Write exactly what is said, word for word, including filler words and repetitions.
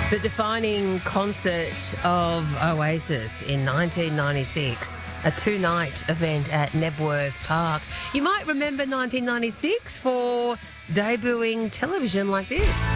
The defining concert of Oasis in nineteen ninety-six, a two-night event at Nebworth Park. You might remember nineteen ninety-six for debuting television like this.